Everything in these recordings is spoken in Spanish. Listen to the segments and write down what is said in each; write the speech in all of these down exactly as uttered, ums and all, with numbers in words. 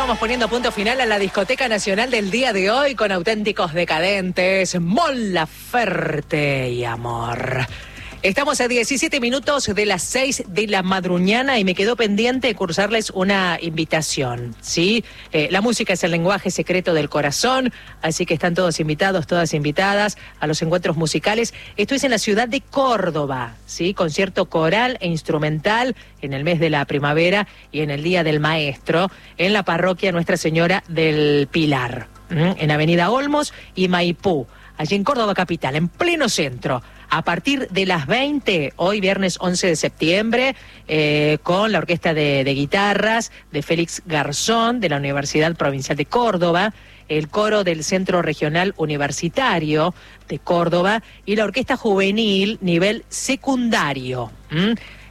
vamos poniendo punto final a la discoteca nacional del día de hoy con auténticos decadentes, Mon Laferte y Amor. Estamos a diecisiete minutos de las seis de la madruñana y me quedó pendiente cursarles una invitación, ¿sí? Eh, la música es el lenguaje secreto del corazón, así que están todos invitados, todas invitadas a los encuentros musicales. Esto es en la ciudad de Córdoba, ¿sí? Concierto coral e instrumental en el mes de la primavera y en el Día del Maestro, en la parroquia Nuestra Señora del Pilar, ¿m? En Avenida Olmos y Maipú, allí en Córdoba capital, en pleno centro. A partir de las veinte, hoy viernes once de septiembre, eh, con la Orquesta de, de Guitarras de Félix Garzón, de la Universidad Provincial de Córdoba, el Coro del Centro Regional Universitario de Córdoba y la Orquesta Juvenil Nivel Secundario. ¿Mm?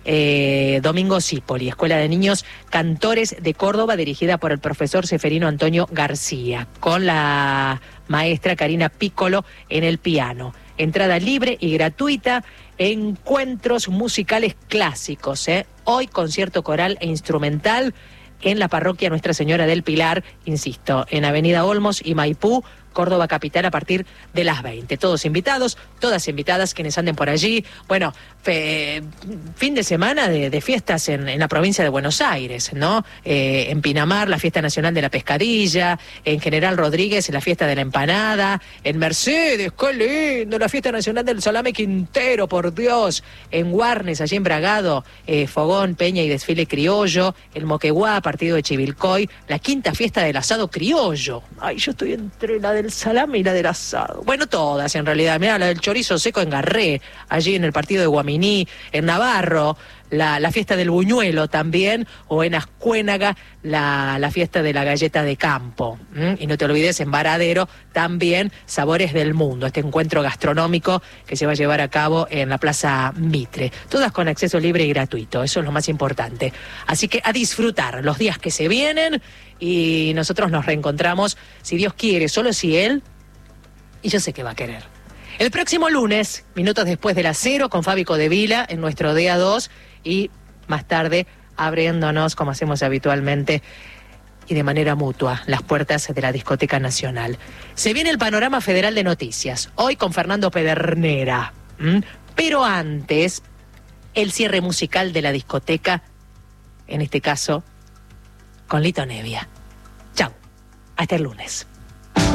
Eh, Domingo Cipoli, Escuela de Niños Cantores de Córdoba, dirigida por el profesor Seferino Antonio García, con la maestra Karina Piccolo en el piano. Entrada libre y gratuita, encuentros musicales clásicos, ¿eh? Hoy concierto coral e instrumental en la parroquia Nuestra Señora del Pilar, insisto, en Avenida Olmos y Maipú, Córdoba capital, a partir de las veinte. Todos invitados, todas invitadas, quienes anden por allí. Bueno, fe, fin de semana de, de fiestas en, en la provincia de Buenos Aires, ¿no? Eh, en Pinamar, la fiesta nacional de la pescadilla, en General Rodríguez, la fiesta de la empanada, en Mercedes, qué lindo, la fiesta nacional del salame Quintero, por Dios, en Guarnes, allí en Bragado, eh, fogón, peña y desfile criollo, el Moquegua, partido de Chivilcoy, la quinta fiesta del asado criollo. Ay, yo estoy entre la de el salame y la del asado. Bueno, todas en realidad. Mirá, la del chorizo seco en Garré, allí en el partido de Guaminí, en Navarro, la, la fiesta del buñuelo también, o en Ascuénaga, la, la fiesta de la galleta de campo. ¿Mm? Y no te olvides, en Varadero, también Sabores del Mundo, este encuentro gastronómico que se va a llevar a cabo en la Plaza Mitre. Todas con acceso libre y gratuito, eso es lo más importante. Así que a disfrutar los días que se vienen y nosotros nos reencontramos, si Dios quiere, solo si Él, y yo sé que va a querer. El próximo lunes, minutos después de las cero, con Fabi Codevila en nuestro D A dos y más tarde abriéndonos, como hacemos habitualmente, y de manera mutua, las puertas de la Discoteca Nacional. Se viene el panorama federal de noticias, hoy con Fernando Pedernera. ¿Mm? Pero antes, el cierre musical de la discoteca, en este caso, con Lito Nevia. Chau, hasta el lunes.